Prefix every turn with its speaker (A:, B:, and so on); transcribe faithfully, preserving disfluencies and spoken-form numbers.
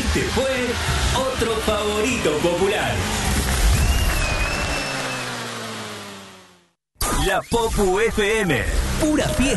A: Este fue otro favorito popular. La Popu F M, pura fiesta.